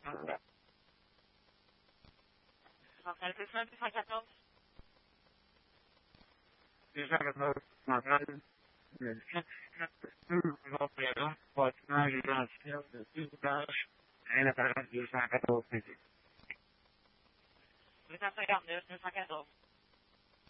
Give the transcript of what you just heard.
Rafael Pessoa, 214. 214, Natal, l'opéra, bâtiment résidentiel de 2 étages, à l'appareil 214 259, 214.